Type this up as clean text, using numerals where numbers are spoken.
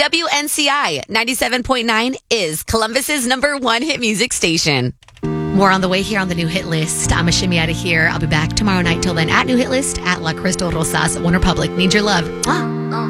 WNCI 97.9 is Columbus's #1 hit music station. More on the way here on the New Hit List. I'm a shimmy out of here. I'll be back tomorrow night. Till then, at New Hit List, at La Crystal Rosas, One Republic. Need your love. Mwah.